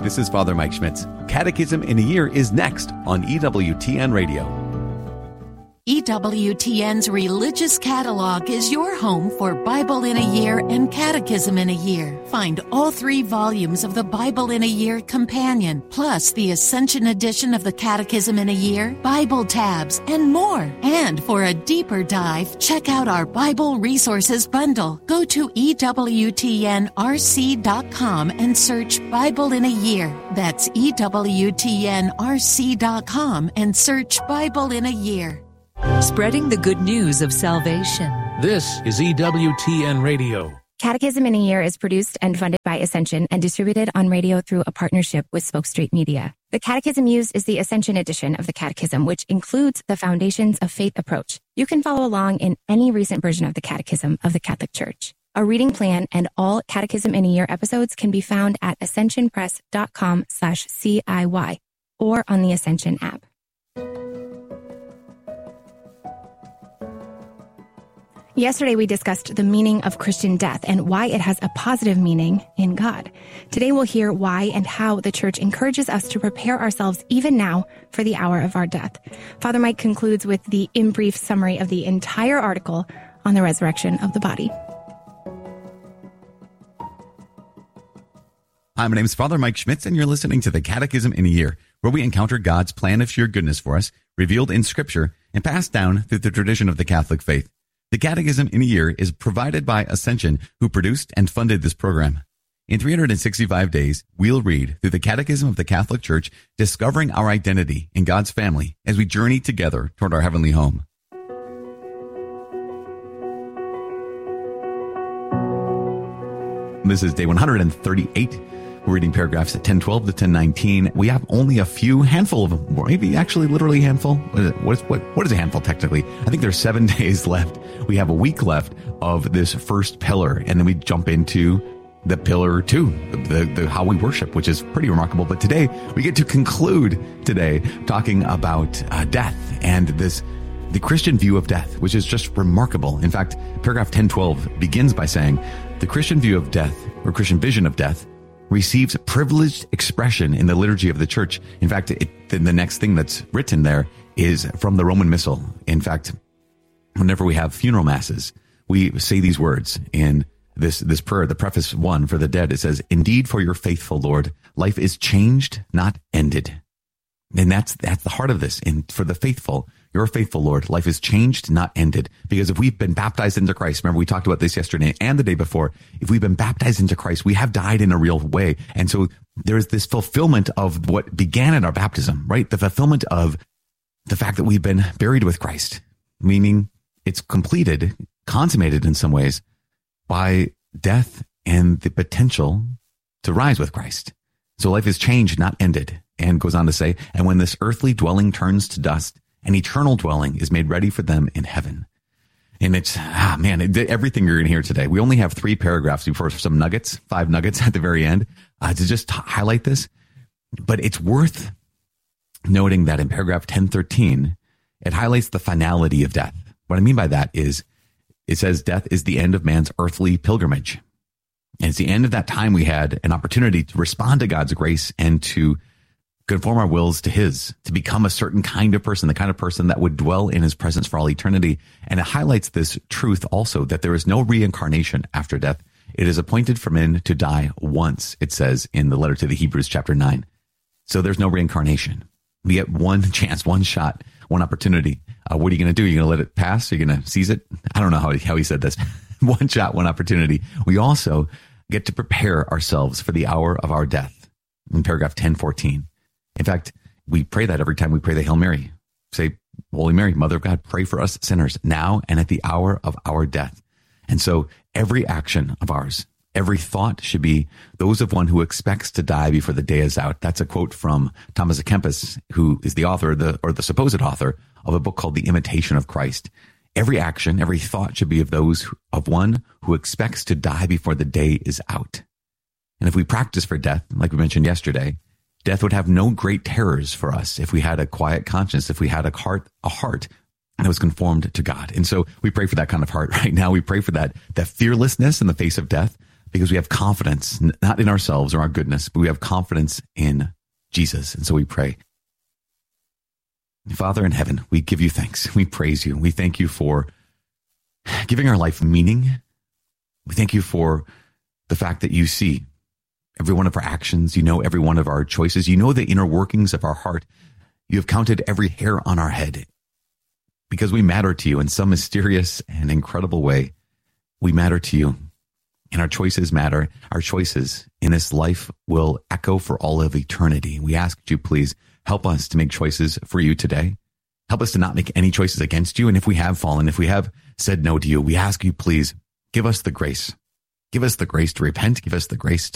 this is Father Mike Schmitz. Catechism in a Year is next on EWTN Radio. EWTN's Religious Catalog is your home for Bible in a Year and Catechism in a Year. Find all 3 volumes of the Bible in a Year Companion, plus the Ascension edition of the Catechism in a Year, Bible tabs, and more. And for a deeper dive, check out our Bible Resources Bundle. Go to EWTNRC.com and search Bible in a Year. That's EWTNRC.com and search Bible in a Year. Spreading the good news of salvation. This is EWTN Radio. Catechism in a Year is produced and funded by Ascension and distributed on radio through a partnership with Spoke Street Media. The catechism used is the Ascension edition of the Catechism, which includes the Foundations of Faith approach. You can follow along in any recent version of the Catechism of the Catholic Church. A reading plan and all Catechism in a Year episodes can be found at ascensionpress.com/CIY or on the Ascension app. Yesterday, we discussed the meaning of Christian death and why it has a positive meaning in God. Today, we'll hear why and how the Church encourages us to prepare ourselves even now for the hour of our death. Father Mike concludes with the in brief summary of the entire article on the resurrection of the body. Hi, my name is Father Mike Schmitz, and you're listening to the Catechism in a Year, where we encounter God's plan of sheer goodness for us, revealed in Scripture and passed down through the tradition of the Catholic faith. The Catechism in a Year is provided by Ascension, who produced and funded this program. In 365 days, we'll read through the Catechism of the Catholic Church, discovering our identity in God's family as we journey together toward our heavenly home. This is day 138. We're reading paragraphs 1012 to 1019. We have only a handful of them, maybe actually literally a handful. What is a handful technically? I think there's 7 days left. We have a week left of this first pillar, and then we jump into the pillar 2, the how we worship, which is pretty remarkable. But today we get to conclude talking about death and the Christian view of death, which is just remarkable. In fact, paragraph 1012 begins by saying, the Christian view of death, or Christian vision of death, receives privileged expression in the liturgy of the Church. In fact, the next thing that's written there is from the Roman Missal. In fact, whenever we have funeral masses, we say these words in this prayer, the preface 1 for the dead. It says, "Indeed, for your faithful Lord, life is changed, not ended." And that's the heart of this. And for the faithful, your faithful Lord, life is changed, not ended. Because if we've been baptized into Christ, remember we talked about this yesterday and the day before, if we've been baptized into Christ, we have died in a real way. And so there's this fulfillment of what began in our baptism, right? The fulfillment of the fact that we've been buried with Christ, meaning it's completed, consummated in some ways by death and the potential to rise with Christ. So life is changed, not ended. And goes on to say, and when this earthly dwelling turns to dust, an eternal dwelling is made ready for them in heaven. And it's, everything you're going to hear today. We only have 3 paragraphs before some nuggets, 5 nuggets at the very end, to just highlight this. But it's worth noting that in paragraph 1013, it highlights the finality of death. What I mean by that is, it says death is the end of man's earthly pilgrimage. And it's the end of that time we had an opportunity to respond to God's grace and to conform our wills to his, to become a certain kind of person, the kind of person that would dwell in his presence for all eternity. And it highlights this truth also, that there is no reincarnation after death. It is appointed for men to die once, it says in the letter to the Hebrews chapter 9. So there's no reincarnation. We get one chance, one shot, one opportunity. What are you going to do? Are you going to let it pass? Are you going to seize it? I don't know how he said this. One shot, one opportunity. We also get to prepare ourselves for the hour of our death in paragraph 1014. In fact, we pray that every time we pray the Hail Mary. Say, Holy Mary, Mother of God, pray for us sinners now and at the hour of our death. And so every action of ours, every thought should be those of one who expects to die before the day is out. That's a quote from Thomas à Kempis, who is the author, or the supposed author of a book called The Imitation of Christ. Every action, every thought should be of one who expects to die before the day is out. And if we practice for death, like we mentioned yesterday, death would have no great terrors for us if we had a quiet conscience, if we had a heart that was conformed to God. And so we pray for that kind of heart right now. We pray for that fearlessness in the face of death, because we have confidence, not in ourselves or our goodness, but we have confidence in Jesus. And so we pray. Father in heaven, we give you thanks. We praise you. We thank you for giving our life meaning. We thank you for the fact that you see every one of our actions. You know every one of our choices. You know the inner workings of our heart. You have counted every hair on our head because we matter to you in some mysterious and incredible way. We matter to you, and our choices matter. Our choices in this life will echo for all of eternity. We ask you, please help us to make choices for you today. Help us to not make any choices against you. And if we have fallen, if we have said no to you, we ask you, please give us the grace. Give us the grace to repent. Give us the grace